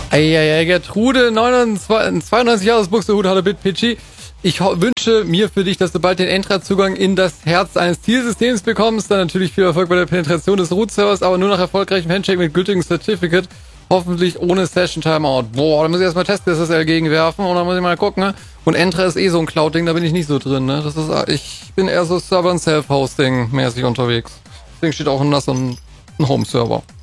Eieiei, Gertrude, 92 Jahres Buxtehude, hallo BitPG. Ich wünsche mir für dich, dass du bald den Entra-Zugang in das Herz eines Zielsystems bekommst. Dann natürlich viel Erfolg bei der Penetration des Root-Servers, aber nur nach erfolgreichem Handshake mit gültigem Certificate. Hoffentlich ohne Session-Timeout. Boah, da muss ich erstmal Test-SSL gegenwerfen und dann muss ich mal gucken. Ne? Und Entra ist eh so ein Cloud-Ding, da bin ich nicht so drin. Ne? Ich bin eher so Server- und Self-Hosting-mäßig unterwegs. Deswegen steht auch ein NAS und ein Home-Server.